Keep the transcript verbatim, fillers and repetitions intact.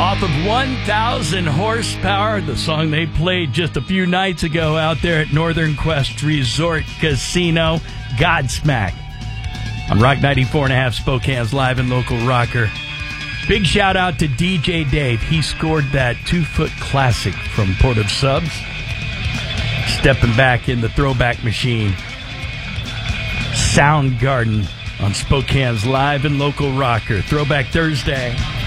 Off of one thousand Horsepower, the song they played just a few nights ago out there at Northern Quest Resort Casino, Godsmack. On Rock ninety-four and a half, Spokane's live and local rocker. Big shout out to D J Dave. He scored that two-foot classic from Port of Subs. Stepping back in the throwback machine. Soundgarden on Spokane's live and local rocker. Throwback Thursday.